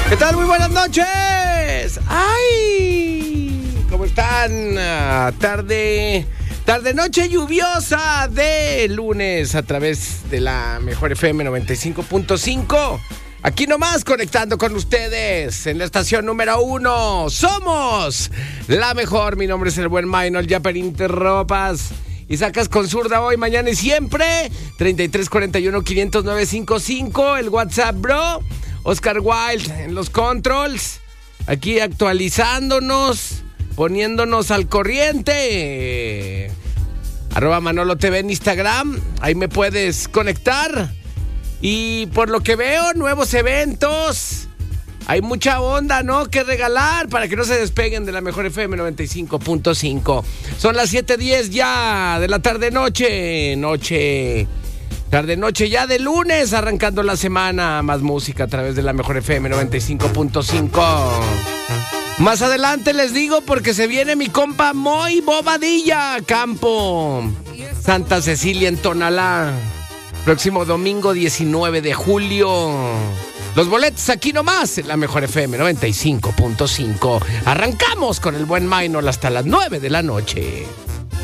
¿Qué tal? Muy buenas noches. ¡Ay! ¿Cómo están? Tarde-noche lluviosa de lunes a través de la Mejor FM 95.5. Aquí nomás conectando con ustedes en la estación número 1. Somos la mejor. Mi nombre es el buen Maynol Yaperinterropas. Y sacas con zurda hoy, mañana y siempre. 3341-50955. El WhatsApp, bro. Oscar Wilde en los controls. Aquí actualizándonos, poniéndonos al corriente. @Manolo TV en Instagram. Ahí me puedes conectar. Y por lo que veo, nuevos eventos. Hay mucha onda, ¿no?, que regalar para que no se despeguen de la Mejor FM 95.5. Son las 7:10 ya de la tarde-noche. Tarde-noche ya de lunes, arrancando la semana. Más música a través de la Mejor FM 95.5. Más adelante les digo porque se viene mi compa Moy Bobadilla, Campo Santa Cecilia en Tonalá. Próximo domingo 19 de julio. Los boletos aquí nomás en la Mejor FM 95.5. Arrancamos con el buen Maynol hasta las 9 de la noche.